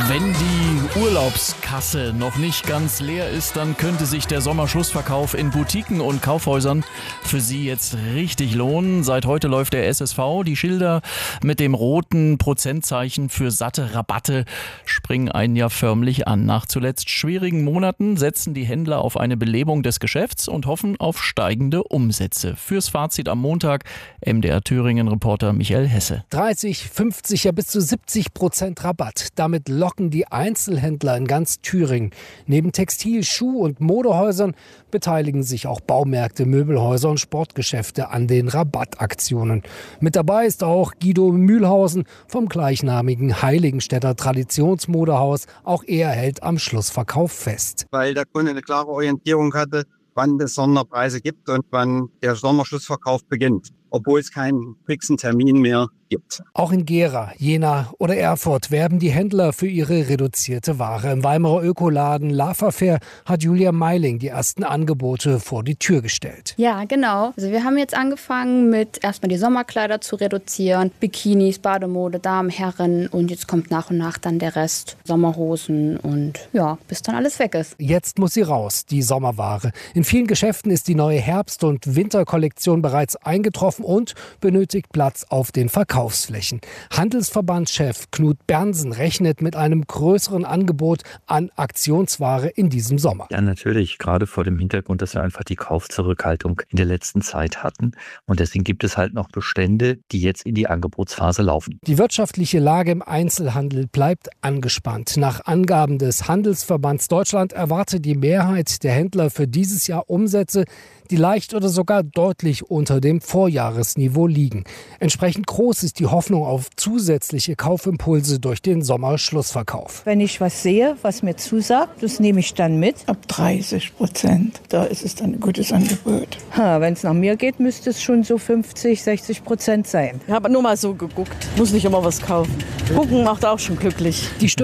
Wenn die Urlaubskasse noch nicht ganz leer ist, dann könnte sich der Sommerschlussverkauf in Boutiquen und Kaufhäusern für Sie jetzt richtig lohnen. Seit heute läuft der SSV. Die Schilder mit dem roten Prozentzeichen für satte Rabatte springen einen ja förmlich an. Nach zuletzt schwierigen Monaten setzen die Händler auf eine Belebung des Geschäfts und hoffen auf steigende Umsätze. Fürs Fazit am Montag MDR Thüringen-Reporter Michael Hesse. 30, 50, ja bis zu 70% Rabatt. Damit locken die Einzelhändler in ganz Thüringen. Neben Textil-, Schuh- und Modehäusern beteiligen sich auch Baumärkte, Möbelhäuser und Sportgeschäfte an den Rabattaktionen. Mit dabei ist auch Guido Mühlhausen vom gleichnamigen Heiligenstädter Traditionsmodehaus. Auch er hält am Schlussverkauf fest. Weil der Kunde eine klare Orientierung hatte, wann es Sonderpreise gibt und wann der Sommerschlussverkauf beginnt, obwohl es keinen fixen Termin mehr gibt. Auch in Gera, Jena oder Erfurt werben die Händler für ihre reduzierte Ware. Im Weimarer Ökoladen Lava Fair hat Julia Meiling die ersten Angebote vor die Tür gestellt. Ja, genau. Also wir haben jetzt angefangen mit erstmal die Sommerkleider zu reduzieren, Bikinis, Bademode, Damen, Herren und jetzt kommt nach und nach dann der Rest, Sommerhosen und ja, bis dann alles weg ist. Jetzt muss sie raus, die Sommerware. In vielen Geschäften ist die neue Herbst- und Winterkollektion bereits eingetroffen und benötigt Platz auf den Verkaufsflächen. Handelsverbandschef Knut Bernsen rechnet mit einem größeren Angebot an Aktionsware in diesem Sommer. Ja, natürlich, gerade vor dem Hintergrund, dass wir einfach die Kaufzurückhaltung in der letzten Zeit hatten. Und deswegen gibt es halt noch Bestände, die jetzt in die Angebotsphase laufen. Die wirtschaftliche Lage im Einzelhandel bleibt angespannt. Nach Angaben des Handelsverbands Deutschland erwartet die Mehrheit der Händler für dieses Jahr Umsätze, die leicht oder sogar deutlich unter dem Vorjahresniveau liegen. Entsprechend groß ist die Hoffnung auf zusätzliche Kaufimpulse durch den Sommerschlussverkauf. Wenn ich was sehe, was mir zusagt, das nehme ich dann mit. Ab 30%, da ist es dann ein gutes Angebot. Wenn es nach mir geht, müsste es schon so 50-60% sein. Ich habe nur mal so geguckt, muss nicht immer was kaufen. Gucken macht auch schon glücklich. Die